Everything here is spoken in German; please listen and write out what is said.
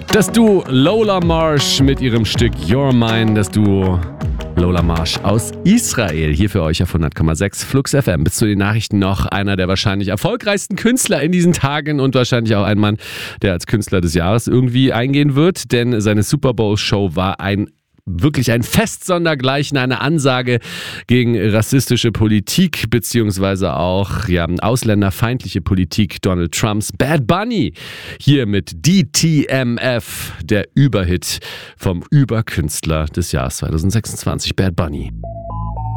Das Duo Lola Marsh mit ihrem Stück You're Mine. Das Duo Lola Marsh aus Israel. Hier für euch auf 100,6 Flux FM. Bis zu den Nachrichten noch einer der wahrscheinlich erfolgreichsten Künstler in diesen Tagen und wahrscheinlich auch ein Mann, der als Künstler des Jahres irgendwie eingehen wird. Denn seine Super Bowl-Show war wirklich ein Fest sondergleichen, eine Ansage gegen rassistische Politik beziehungsweise auch ausländerfeindliche Politik Donald Trumps. Bad Bunny hier mit DTMF, der Überhit vom Überkünstler des Jahres 2026, Bad Bunny.